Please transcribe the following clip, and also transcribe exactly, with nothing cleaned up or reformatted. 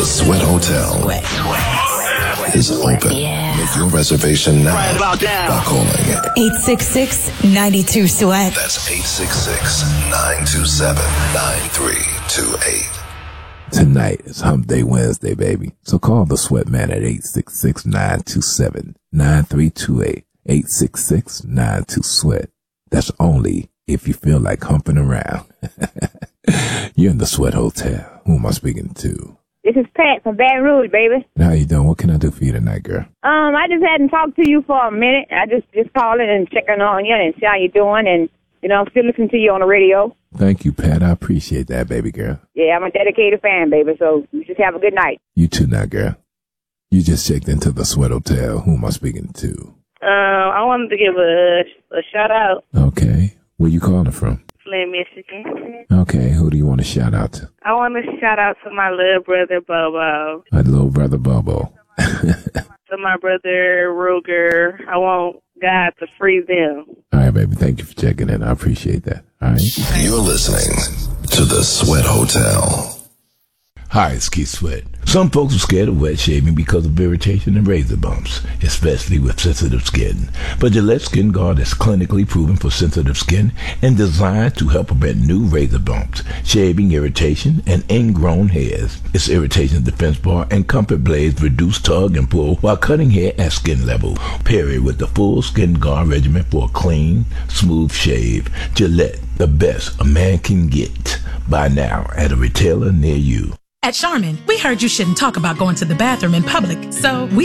Sweat Hotel Sweat. is open. Yeah. Make your reservation now right about now. by calling eight six six, nine two, sweat. That's eight six six, nine two seven, nine three two eight. Tonight is Hump Day Wednesday, baby. So call the Sweat Man at eight six six, nine two seven, nine three two eight. eight six six, nine two, sweat. That's only if you feel like humping around. You're in the Sweat Hotel. Who am I speaking to? This is Pat from Baton Rouge, baby. How you doing? What can I do for you tonight, girl? Um, I just hadn't talked to you for a minute. I just just calling and checking on you and see how you're doing, and you know, I'm still listening to you on the radio. Thank you, Pat. I appreciate that, baby girl. Yeah, I'm a dedicated fan, baby. So you just have a good night. You too, now, girl. You just checked into the Sweat Hotel. Who am I speaking to? Uh, I wanted to give a a shout out. Okay. Where you calling from? Flint, Michigan. Okay. Who do you want to shout out to? I want to shout out to my little brother Bobo. My little brother Bobo. To my brother Ruger. I want God to free them. All right, baby. Thank you for checking in. I appreciate that. All right. You're listening to the Sweat Hotel. Hi, it's Keith Sweat. Some folks are scared of wet shaving because of irritation and razor bumps, especially with sensitive skin. But Gillette Skin Guard is clinically proven for sensitive skin and designed to help prevent new razor bumps, shaving irritation, and ingrown hairs. Its irritation defense bar and comfort blades reduce tug and pull while cutting hair at skin level. Period with the full Skin Guard regimen for a clean, smooth shave. Gillette, the best a man can get. Buy now at a retailer near you. At Charmin, we heard you shouldn't talk about going to the bathroom in public, so we